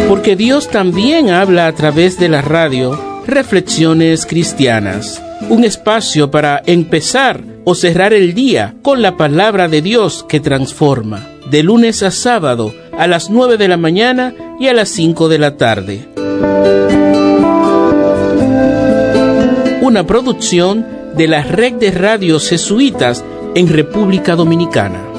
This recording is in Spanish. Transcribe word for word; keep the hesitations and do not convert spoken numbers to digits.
Porque Dios también habla a través de la radio. Reflexiones Cristianas, un espacio para empezar o cerrar el día con la palabra de Dios que transforma, de lunes a sábado a las nueve de la mañana y a las cinco de la tarde. Una producción de la Red de Radios Jesuitas en República Dominicana.